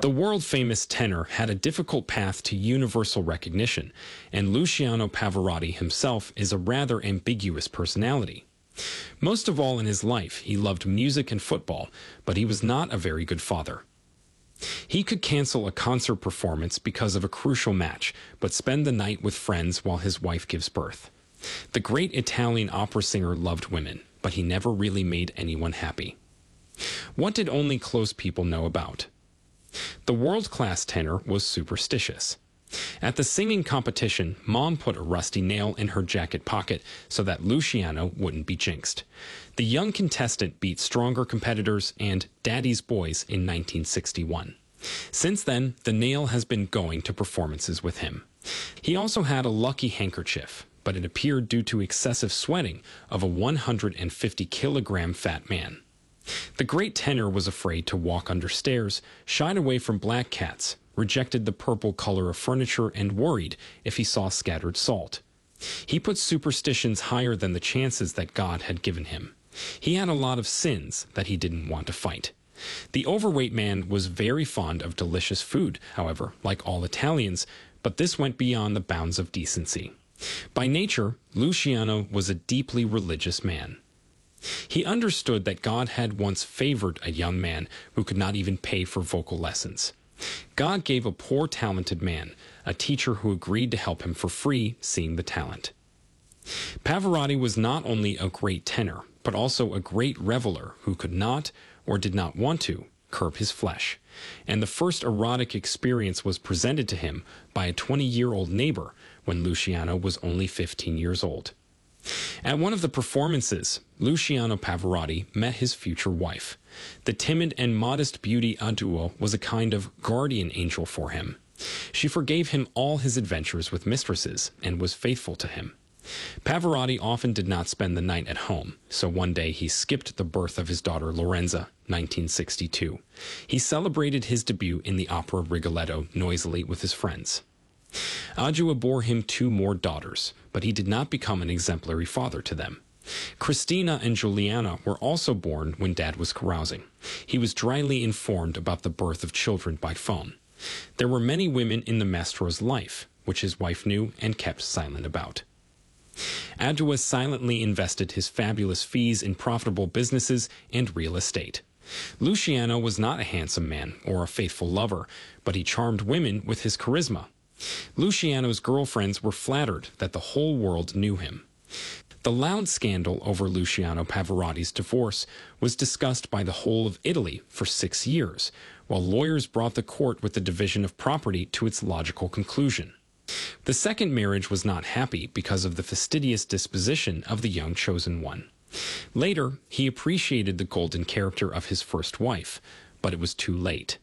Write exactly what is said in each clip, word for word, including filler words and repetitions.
The world-famous tenor had a difficult path to universal recognition, and Luciano Pavarotti himself is a rather ambiguous personality. Most of all in his life, he loved music and football, but he was not a very good father. He could cancel a concert performance because of a crucial match, but spend the night with friends while his wife gives birth. The great Italian opera singer loved women, but he never really made anyone happy. What did only close people know about? The world-class tenor was superstitious. At the singing competition, Mom put a rusty nail in her jacket pocket so that Luciano wouldn't be jinxed. The young contestant beat stronger competitors and Daddy's Boys in nineteen sixty-one. Since then, the nail has been going to performances with him. He also had a lucky handkerchief, but it appeared due to excessive sweating of a one hundred fifty kilogram fat man. The great tenor was afraid to walk under stairs, shied away from black cats, rejected the purple color of furniture, and worried if he saw scattered salt. He put superstitions higher than the chances that God had given him. He had a lot of sins that he didn't want to fight. The overweight man was very fond of delicious food, however, like all Italians, but this went beyond the bounds of decency. By nature, Luciano was a deeply religious man. He understood that God had once favored a young man who could not even pay for vocal lessons. God gave a poor talented man a teacher who agreed to help him for free, seeing the talent. Pavarotti was not only a great tenor, but also a great reveler who could not, or did not want to, curb his flesh, and the first erotic experience was presented to him by a twenty-year-old neighbor when Luciano was only fifteen years old. At one of the performances, Luciano Pavarotti met his future wife. The timid and modest beauty Adua was a kind of guardian angel for him. She forgave him all his adventures with mistresses and was faithful to him. Pavarotti often did not spend the night at home, so one day he skipped the birth of his daughter Lorenza, nineteen sixty-two. He celebrated his debut in the opera Rigoletto noisily with his friends. Adua bore him two more daughters, but he did not become an exemplary father to them. Cristina and Giuliana were also born when Dad was carousing. He was dryly informed about the birth of children by phone. There were many women in the maestro's life, which his wife knew and kept silent about. Adua silently invested his fabulous fees in profitable businesses and real estate. Luciano was not a handsome man or a faithful lover, but he charmed women with his charisma. Luciano's girlfriends were flattered that the whole world knew him. The loud scandal over Luciano Pavarotti's divorce was discussed by the whole of Italy for six years, while lawyers brought the court with the division of property to its logical conclusion. The second marriage was not happy because of the fastidious disposition of the young chosen one. Later, he appreciated the golden character of his first wife, but it was too late.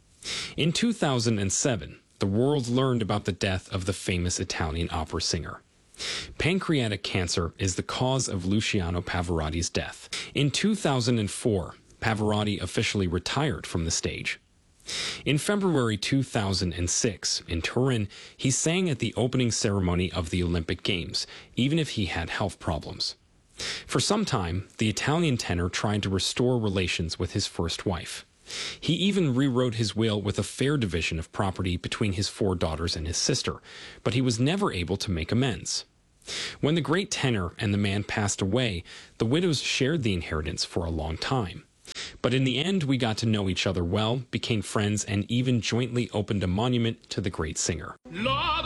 In two thousand seven, the world learned about the death of the famous Italian opera singer. Pancreatic cancer is the cause of Luciano Pavarotti's death. In two thousand four, Pavarotti officially retired from the stage. In February two thousand six, in Turin, he sang at the opening ceremony of the Olympic Games, even if he had health problems. For some time, the Italian tenor tried to restore relations with his first wife. He even rewrote his will with a fair division of property between his four daughters and his sister, but he was never able to make amends. When the great tenor and the man passed away, the widows shared the inheritance for a long time. But in the end, we got to know each other well, became friends, and even jointly opened a monument to the great singer. Lord,